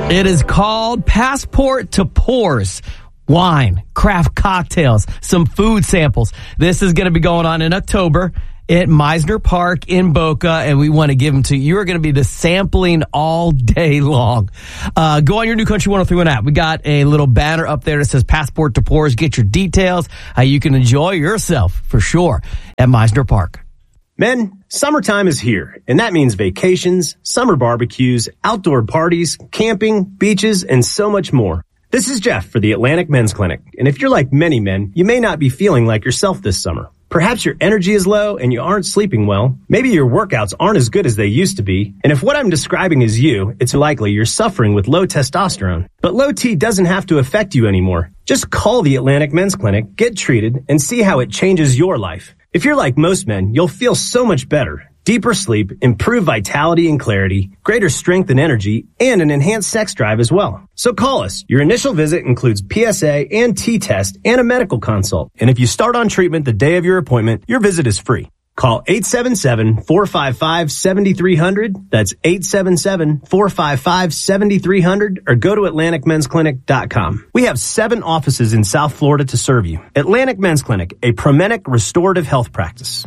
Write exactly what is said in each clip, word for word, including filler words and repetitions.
It is called Passport to Pours. Wine, craft cocktails, some food samples. This is going to be going on in October at Meisner Park in Boca, and we want to give them to you. You're going to be the sampling all day long. Uh, go on your New Country one oh three one app. We got a little banner up there that says Passport to Pours. Get your details, how you can enjoy yourself for sure at Meisner Park. Men, summertime is here, and that means vacations, summer barbecues, outdoor parties, camping, beaches, and so much more. This is Jeff for the Atlantic Men's Clinic, and if you're like many men, you may not be feeling like yourself this summer. Perhaps your energy is low and you aren't sleeping well. Maybe your workouts aren't as good as they used to be. And if what I'm describing is you, it's likely you're suffering with low testosterone. But low T doesn't have to affect you anymore. Just call the Atlantic Men's Clinic, get treated, and see how it changes your life. If you're like most men, you'll feel so much better. Deeper sleep, improved vitality and clarity, greater strength and energy, and an enhanced sex drive as well. So call us. Your initial visit includes P S A and T-test and a medical consult. And if you start on treatment the day of your appointment, your visit is free. Call eight seven seven, four five five, seven three zero zero. That's eight seven seven, four five five, seven three zero zero, or go to atlantic men's clinic dot com. We have seven offices in South Florida to serve you. Atlantic Men's Clinic, a Promenic restorative health practice.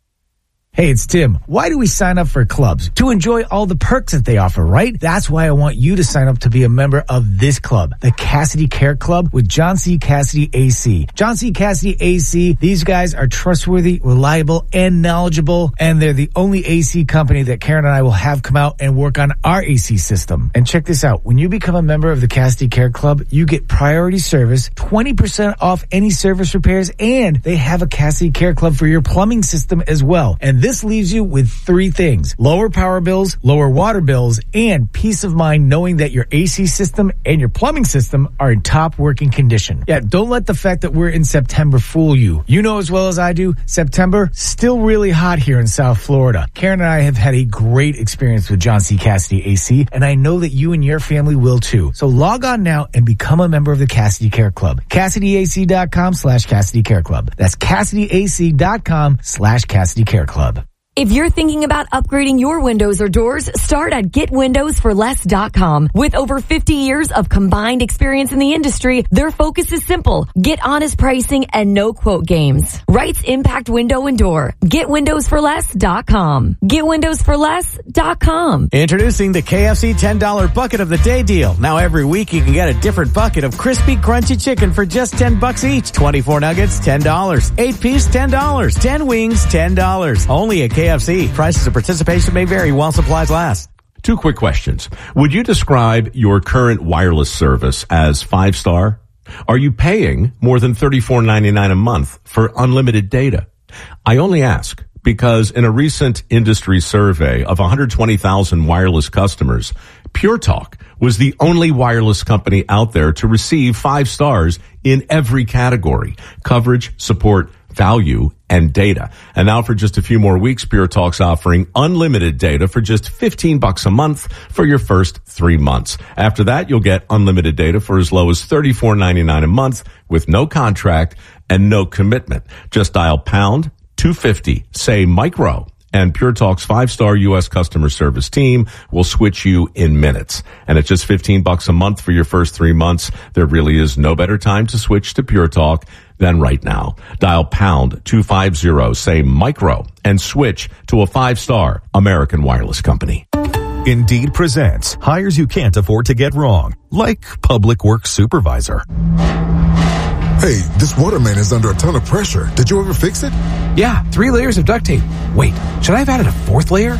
Hey, it's Tim. Why do we sign up for clubs? To enjoy all the perks that they offer, right? That's why I want you to sign up to be a member of this club, the Cassidy Care Club with John C. Cassidy A C. John C. Cassidy A C, these guys are trustworthy, reliable, and knowledgeable, and they're the only A C company that Karen and I will have come out and work on our A C system. And check this out. When you become a member of the Cassidy Care Club, you get priority service, twenty percent off any service repairs, and they have a Cassidy Care Club for your plumbing system as well. And this leaves you with three things: lower power bills, lower water bills, and peace of mind knowing that your A C system and your plumbing system are in top working condition. Yeah, don't let the fact that we're in September fool you. You know as well as I do, September, still really hot here in South Florida. Karen and I have had a great experience with John C. Cassidy A C, and I know that you and your family will too. So log on now and become a member of the Cassidy Care Club. CassidyAC.com slash Cassidy Care Club. That's CassidyAC.com slash Cassidy Care Club. If you're thinking about upgrading your windows or doors, start at get windows for less dot com. With over fifty years of combined experience in the industry, their focus is simple: get honest pricing and no quote games. Wrights Impact Window and Door. get windows for less dot com. get windows for less dot com. Introducing the K F C ten dollar Bucket of the Day deal. Now every week you can get a different bucket of crispy, crunchy chicken for just ten bucks each. twenty-four nuggets, ten dollars. eight piece, ten dollars. ten wings, ten dollars. Only at K F C. Prices of participation may vary while supplies last. Two quick questions. Would you describe your current wireless service as five-star? Are you paying more than thirty-four ninety-nine a month for unlimited data? I only ask because in a recent industry survey of one hundred twenty thousand wireless customers, Pure Talk was the only wireless company out there to receive five stars in every category: coverage, support, value, and data. And now for just a few more weeks, Pure Talk's offering unlimited data for just fifteen bucks a month for your first three months. After that, you'll get unlimited data for as low as thirty-four ninety-nine a month with no contract and no commitment. Just dial pound two fifty, say micro, and Pure Talk's five-star U S customer service team will switch you in minutes. And at just fifteen bucks a month for your first three months, there really is no better time to switch to Pure Talk than right now. Dial pound two fifty, say micro, and switch to a five-star American wireless company. Indeed presents hires you can't afford to get wrong, like public works supervisor. Hey, this waterman is under a ton of pressure. Did you ever fix it? Yeah, three layers of duct tape. Wait, should I have added a fourth layer?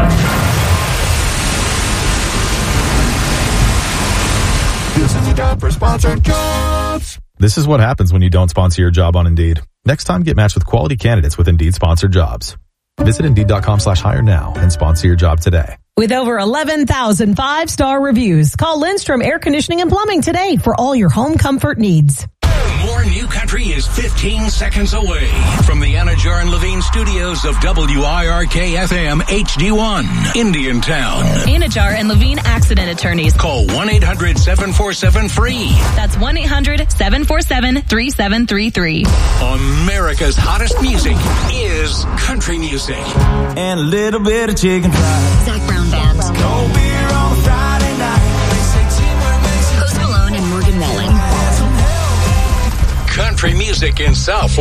This is a job for sponsored jobs. This is what happens when you don't sponsor your job on Indeed. Next time, get matched with quality candidates with Indeed sponsored jobs. Visit Indeed.com slash hire now and sponsor your job today. With over eleven thousand five-star reviews, call Lindstrom Air Conditioning and Plumbing today for all your home comfort needs. More New Country is fifteen seconds away from the Anajar and Levine studios of W I R K F M H D one, Indiantown. Anajar and Levine accident attorneys. Call one eight hundred seven four seven free. That's one eight hundred seven four seven three seven three three. America's hottest music is country music. And a little bit of chicken fried. Zach Brown Band. Cold beer on a Friday night. They say country music in South